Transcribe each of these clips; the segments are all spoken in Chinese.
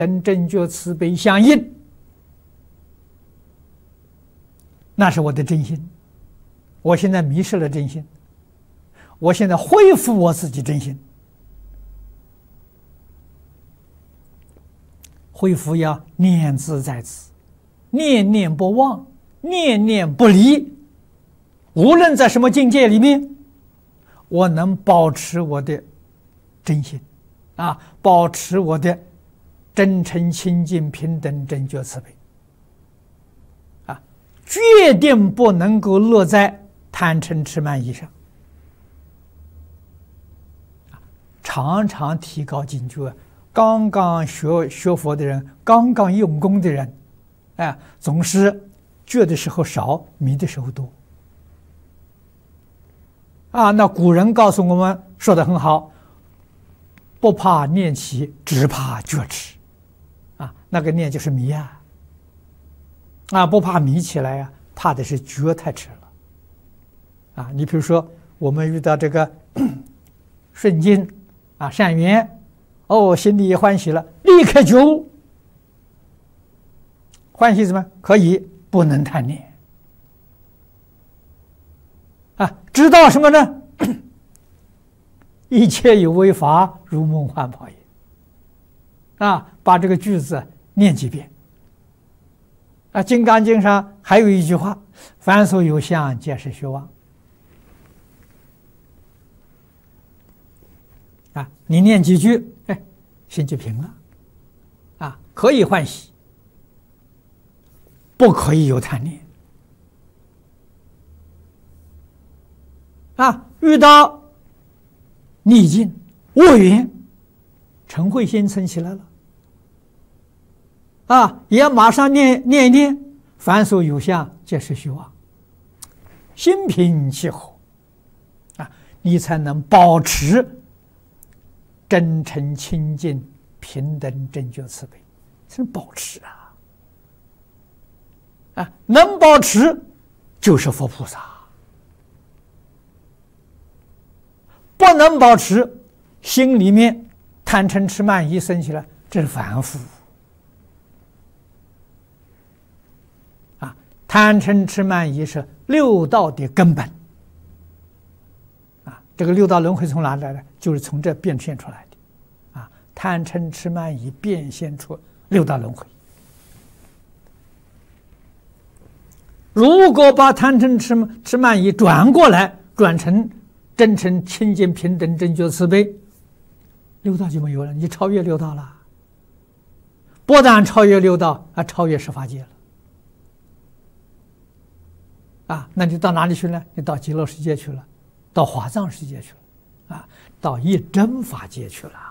跟正觉慈悲相应，那是我的真心。我现在迷失了真心，我现在恢复我自己真心。恢复要念兹在兹，念念不忘，念念不离。无论在什么境界里面，我能保持我的真心，保持我的真诚清净平等正觉慈悲，决定不能够落在贪嗔痴慢疑上，常常提高警觉。刚刚学佛的人，刚刚用功的人，总是觉的时候少，迷的时候多。那古人告诉我们说得很好，不怕念起，只怕觉迟。那个念就是迷不怕迷起来怕的是觉太迟了。你比如说我们遇到这个顺境善缘，心里也欢喜了，立刻觉悟。欢喜什么？可以不能贪念。知道什么呢？一切有为法，如梦幻泡影。把这个句子念几遍。《金刚经》上还有一句话：凡所有相，皆是虚妄。你念几句，心就平了。可以欢喜，不可以有贪念。遇到逆境恶缘，嗔恚心生起来了，也马上念一念，凡所有相，皆是虚妄。心平气和，你才能保持真诚清净平等正觉慈悲，是保持能保持就是佛菩萨，不能保持，心里面贪嗔痴慢疑生起来，这是凡夫。贪嗔痴慢疑是六道的根本。这个六道轮回从哪来的？就是从这变现出来的。贪嗔痴慢疑变现出六道轮回。如果把贪嗔痴慢疑转过来，转成真诚清净平等正觉慈悲，六道就没有了，你超越六道了。不但超越六道，超越十法界了。那你到哪里去呢？你到极乐世界去了，到华藏世界去了，到一真法界去了。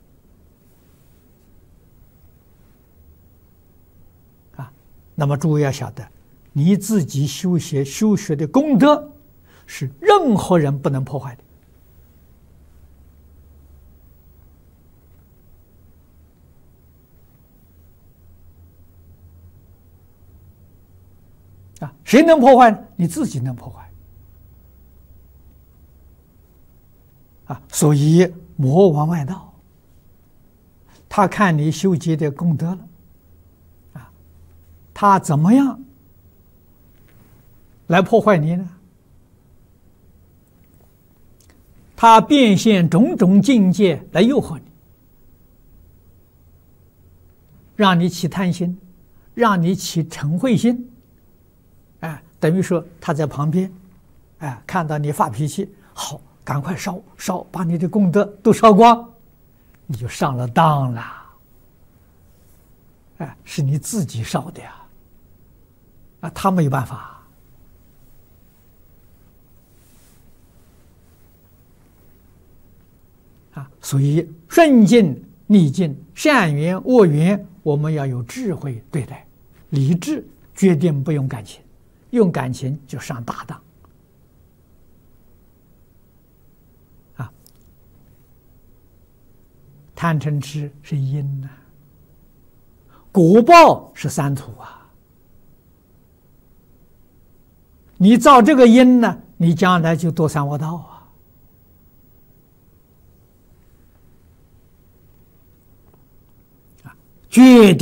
那么诸位要晓得，你自己修学的功德是任何人不能破坏的。谁能破坏呢？你自己能破坏。所以魔王外道，他看你修结的功德了，他怎么样来破坏你呢？他变现种种境界来诱惑你，让你起贪心，让你起嗔恚心。等于说他在旁边，看到你发脾气，好，赶快烧，把你的功德都烧光，你就上了当了。是你自己烧的呀，他没有办法。所以顺境逆境善缘恶缘，我们要有智慧对待，理智决定不用感情，用感情就上大当。贪嗔痴是因果报是三途你造这个因呢，你将来就堕三恶道决定